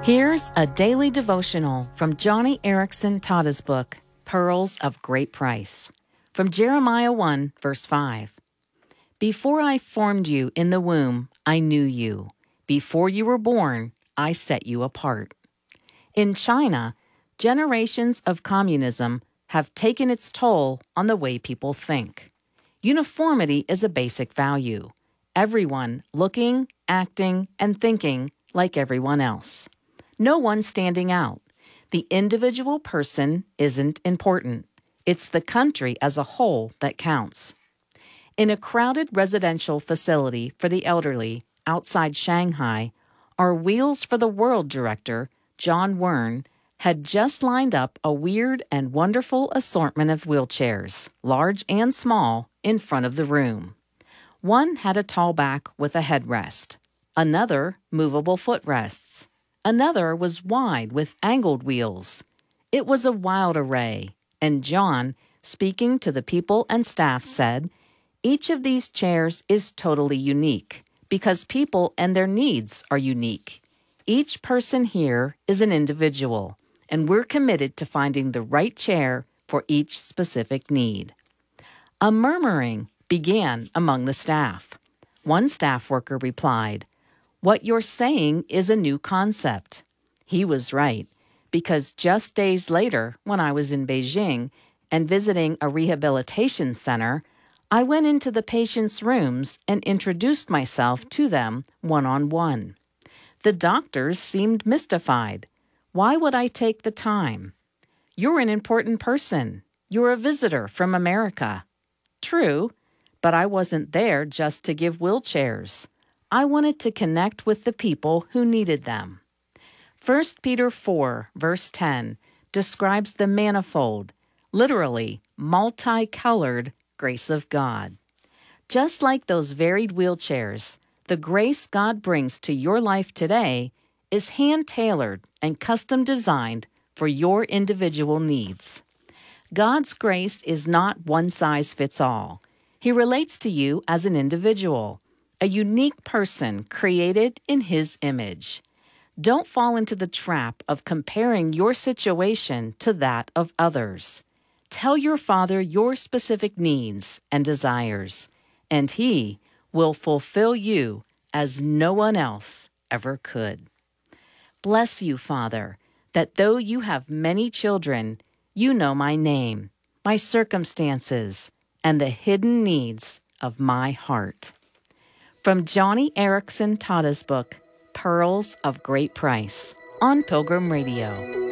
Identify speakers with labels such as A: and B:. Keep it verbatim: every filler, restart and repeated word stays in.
A: Here's a daily devotional from Joni Eareckson Tada's book, Pearls of Great Price, from Jeremiah one, verse five. Before I formed you in the womb, I knew you. Before you were born, I set you apart. In China, generations of communism have taken its toll on the way people think. Uniformity is a basic value. Everyone looking, acting, and thinking like everyone else. No one standing out. The individual person isn't important. It's the country as a whole that counts. In a crowded residential facility for the elderly outside Shanghai, our Wheels for the World director, John Wern, had just lined up a weird and wonderful assortment of wheelchairs, large and small, in front of the room. One had a tall back with a headrest, another movable footrests. Another was wide with angled wheels. It was a wild array, and John, speaking to the people and staff, said, "Each of these chairs is totally unique because people and their needs are unique. Each person here is an individual, and we're committed to finding the right chair for each specific need." A murmuring began among the staff. One staff worker replied, "What you're saying is a new concept." He was right, because just days later, when I was in Beijing and visiting a rehabilitation center, I went into the patients' rooms and introduced myself to them one-on-one. The doctors seemed mystified. Why would I take the time? "You're an important person. You're a visitor from America." True, but I wasn't there just to give wheelchairs. I wanted to connect with the people who needed them. First Peter four, verse ten, describes the manifold, literally multicolored, grace of God. Just like those varied wheelchairs, the grace God brings to your life today is hand-tailored and custom-designed for your individual needs. God's grace is not one size fits all. He relates to you as an individual, a unique person created in His image. Don't fall into the trap of comparing your situation to that of others. Tell your Father your specific needs and desires, and He will fulfill you as no one else ever could. Bless you, Father, that though you have many children, you know my name, my circumstances, and the hidden needs of my heart. From Joni Eareckson Tada's book, Pearls of Great Price, on Pilgrim Radio.